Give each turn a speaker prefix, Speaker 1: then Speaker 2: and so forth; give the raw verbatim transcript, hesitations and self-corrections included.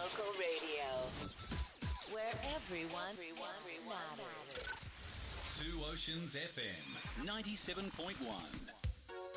Speaker 1: Local radio. Where everyone, everyone matters.
Speaker 2: Two Oceans F M, ninety-seven point one.